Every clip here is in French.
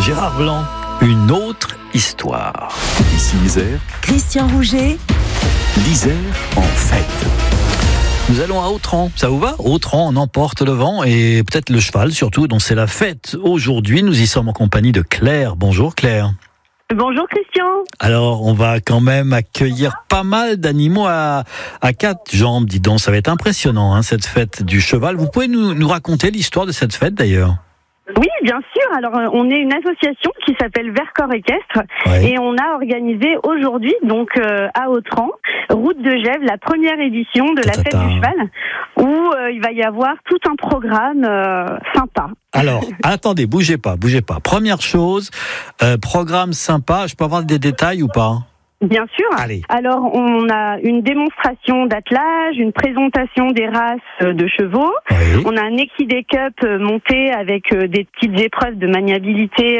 Gérard Blanc, une autre histoire. Ici Isère, Christian Rouget, l'Isère en fête. Nous allons à Autran, ça vous va? Autran, on emporte le vent et peut-être le cheval surtout, donc c'est la fête aujourd'hui. Nous y sommes en compagnie de Claire. Bonjour Claire. Bonjour Christian. Alors, on va quand même accueillir pas mal d'animaux à quatre jambes, dis donc. Ça va être impressionnant, cette fête du cheval. Vous pouvez nous raconter l'histoire de cette fête d'ailleurs? Oui, bien sûr. Alors, on est une association qui s'appelle Vercors Équestre et on a organisé aujourd'hui, donc à Autran, Route de Gèvres, la première édition de la fête du cheval, où il va y avoir tout un programme sympa. Alors, attendez, bougez pas. Première chose, programme sympa. Je peux avoir des détails ou pas? Bien sûr. Allez. Alors, on a une démonstration d'attelage, une présentation des races de chevaux. Oui. On a un Equidé Cup monté avec des petites épreuves de maniabilité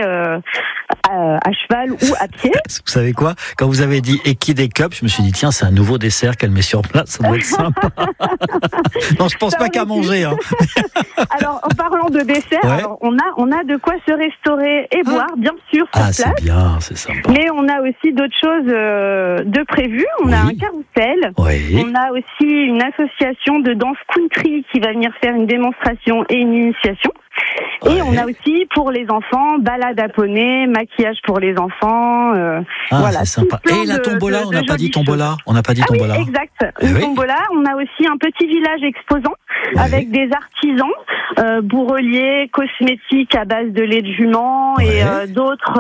à cheval ou à pied. Vous savez quoi? Quand vous avez dit Equidé Cup, je me suis dit, tiens, c'est un nouveau dessert qu'elle met sur place. Ça doit être sympa. Non, je pense pas qu'à manger. Alors, en parlant de dessert, alors, on a de quoi se restaurer et boire, bien sûr, sur place. C'est bien, c'est sympa. Mais on a aussi d'autres choses de prévues. On a un carrousel. Oui. On a aussi une association de danse country qui va venir faire une démonstration et une initiation. Et on a aussi pour les enfants, balade à poney, maquillage pour les enfants. Voilà, c'est sympa. Et la tombola, on n'a pas dit tombola. On n'a pas dit tombola. Oui, exact. Une tombola. On a aussi un petit village exposant avec des artisans, bourreliers, cosmétiques à base de lait de jument et d'autres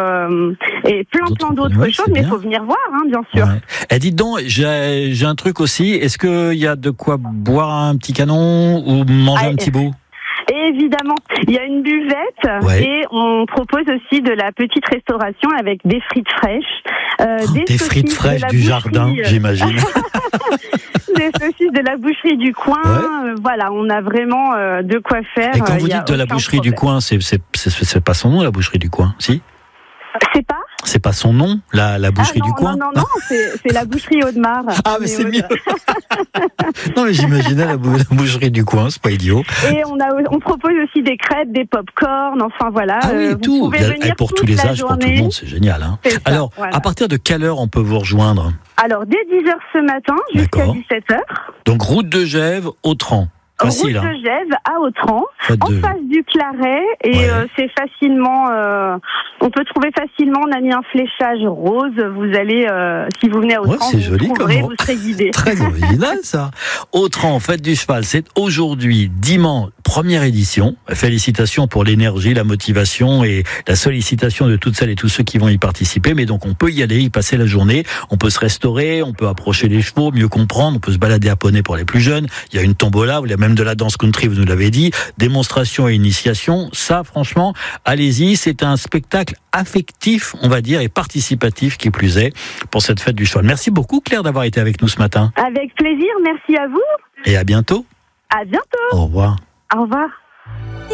et plein d'autres choses. Mais il faut venir voir, bien sûr. Et dites donc, j'ai un truc aussi. Est-ce qu'il y a de quoi boire un petit canon ou manger un petit bout? Évidemment, il y a une buvette et on propose aussi de la petite restauration avec des frites fraîches. Des frites fraîches du jardin, j'imagine. Des saucisses de la boucherie du coin. Voilà, on a vraiment de quoi faire. Et quand vous dites de la boucherie du coin, c'est pas son nom, la boucherie du coin, si? C'est pas son nom, la boucherie du coin? Non, c'est la boucherie Audemars. Ah, mais c'est mieux. Non, mais j'imaginais la boucherie du coin, c'est pas idiot. Et on propose aussi des crêpes, des pop-corn, enfin voilà. Ah oui, tout. Et pour tous les âges, pour tout le monde, c'est génial. Alors, à partir de quelle heure on peut vous rejoindre? Alors, dès 10h ce matin jusqu'à 17h. Donc, route de Gèvres, Autran. Facile, route de Gèvres à Autran, en face du Claret, et c'est facilement, on peut trouver facilement, on a mis un fléchage rose, vous allez, si vous venez à Autran, vous trouverez, vous serez guidé. Très original ça. Autran, fête du cheval, c'est aujourd'hui, dimanche, première édition. Félicitations pour l'énergie, la motivation et la sollicitation de toutes celles et tous ceux qui vont y participer, mais donc on peut y aller, y passer la journée, on peut se restaurer, on peut approcher les chevaux, mieux comprendre, on peut se balader à poney pour les plus jeunes, il y a une tombola, il y a même de la danse country, vous nous l'avez dit, démonstration et initiation, ça franchement, allez-y, c'est un spectacle affectif, on va dire, et participatif qui plus est, pour cette fête du cheval. Merci beaucoup Claire d'avoir été avec nous ce matin. Avec plaisir, merci à vous. Et à bientôt. À bientôt. Au revoir. Au revoir.